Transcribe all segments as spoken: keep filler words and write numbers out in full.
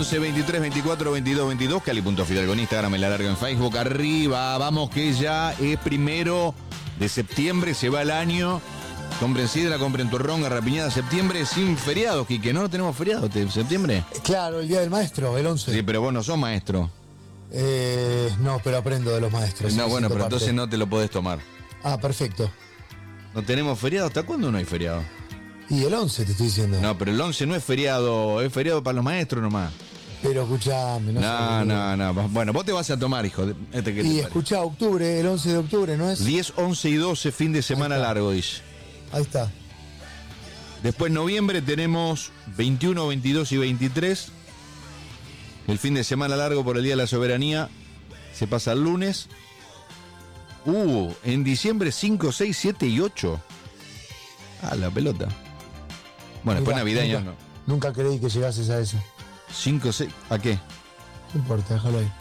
once, veintitrés, veinticuatro, veintidós, veintidós. Cali.Fidalgo en Instagram, en La Larga en Facebook. Arriba, vamos que ya es primero de septiembre, se va el año. Compren sidra, compren turrón, garrapiñada, septiembre sin feriados, Quique. ¿No tenemos feriados en septiembre? Claro, el Día del Maestro, el once. Sí, pero vos no sos maestro. Eh, no, pero aprendo de los maestros. No, bueno, pero parte. entonces no te lo podés tomar. Ah, perfecto. ¿No tenemos feriado? ¿Hasta cuándo no hay feriado? Y el once te estoy diciendo. No, pero el once no es feriado, es feriado para los maestros nomás. Pero escuchame, no No, sé. no, no. Bueno, vos te vas a tomar, hijo. Este que Y escuchá, octubre, el once de octubre, ¿no es? diez, once y doce, fin de semana largo, dice. Ahí está. Después noviembre tenemos veintiuno, veintidós y veintitrés. El fin de semana largo por el Día de la Soberanía se pasa el lunes. Uh, en diciembre cinco, seis, siete y ocho. Ah, la pelota. Bueno, después Mirá, navideño nunca, no. Nunca creí que llegases a eso. cinco, seis, ¿a qué? No importa, déjalo ahí.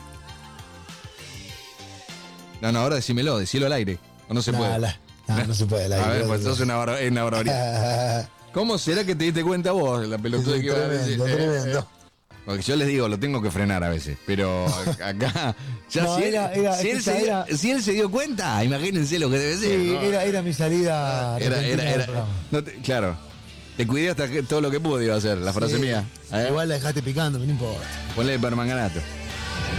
No, no, ahora decímelo, decílo al aire. O no se Nah, puede. la- nah, no se puede al aire. A ver, pues sos una, barba- una barbaridad. ¿Cómo será que te diste cuenta vos, la pelotuda que iba a decir? Tremendo, tremendo. Porque yo les digo, lo tengo que frenar a veces, pero acá, ya No, si, era- él, era- si, él escucha, se, dio- era- si él se dio cuenta, imagínense lo que debe ser. Sí, ¿no? era, era mi salida. Era, repentina era, del era- programa. no te- claro, te cuidé hasta que todo lo que pude iba a hacer, la frase Sí. mía. ¿eh? Igual la dejaste picando, no importa. Ponle permanganato.